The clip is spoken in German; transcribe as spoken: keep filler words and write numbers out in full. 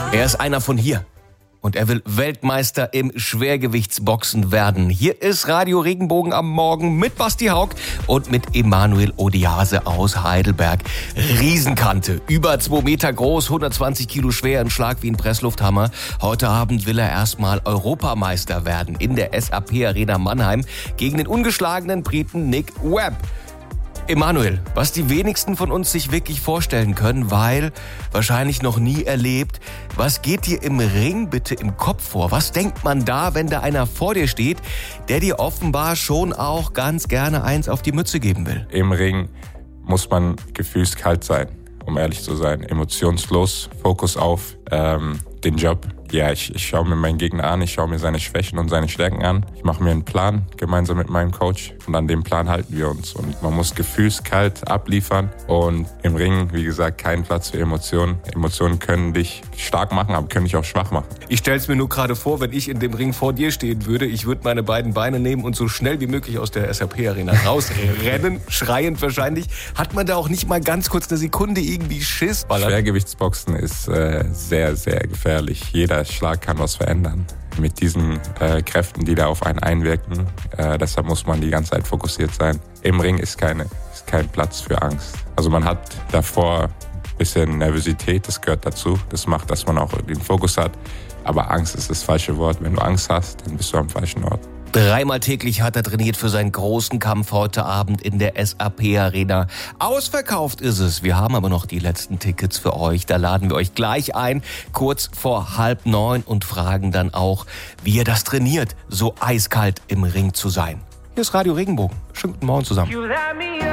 Er ist einer von hier. Und er will Weltmeister im Schwergewichtsboxen werden. Hier ist Radio Regenbogen am Morgen mit Basti Haug und mit Emanuel Odiase aus Heidelberg. Riesenkante, über zwei Meter groß, hundertzwanzig Kilo schwer, ein Schlag wie ein Presslufthammer. Heute Abend will er erstmal Europameister werden in der S A P Arena Mannheim gegen den ungeschlagenen Briten Nick Webb. Emanuel, was die wenigsten von uns sich wirklich vorstellen können, weil wahrscheinlich noch nie erlebt, was geht dir im Ring bitte im Kopf vor? Was denkt man da, wenn da einer vor dir steht, der dir offenbar schon auch ganz gerne eins auf die Mütze geben will? Im Ring muss man gefühlskalt sein, um ehrlich zu sein. Emotionslos, Fokus auf ähm, den Job. Ja, ich, ich schaue mir meinen Gegner an, ich schaue mir seine Schwächen und seine Stärken an. Ich mache mir einen Plan gemeinsam mit meinem Coach und an dem Plan halten wir uns. Und man muss gefühlskalt abliefern und im Ring, wie gesagt, kein Platz für Emotionen. Emotionen können dich stark machen, aber können dich auch schwach machen. Ich stell's mir nur gerade vor, wenn ich in dem Ring vor dir stehen würde, ich würde meine beiden Beine nehmen und so schnell wie möglich aus der S A P Arena rausrennen, schreiend wahrscheinlich. Hat man da auch nicht mal ganz kurz eine Sekunde irgendwie Schiss? Schwergewichtsboxen ist äh, sehr, sehr gefährlich. Jeder Schlag kann was verändern. Mit diesen äh, Kräften, die da auf einen einwirken. Äh, deshalb muss man die ganze Zeit fokussiert sein. Im Ring ist, keine, ist kein Platz für Angst. Also man hat davor ein bisschen Nervosität, das gehört dazu. Das macht, dass man auch den Fokus hat. Aber Angst ist das falsche Wort. Wenn du Angst hast, dann bist du am falschen Ort. Dreimal täglich hat er trainiert für seinen großen Kampf heute Abend in der S A P Arena. Ausverkauft ist es. Wir haben aber noch die letzten Tickets für euch. Da laden wir euch gleich ein, kurz vor halb neun und fragen dann auch, wie ihr das trainiert, so eiskalt im Ring zu sein. Hier ist Radio Regenbogen. Schönen guten Morgen zusammen.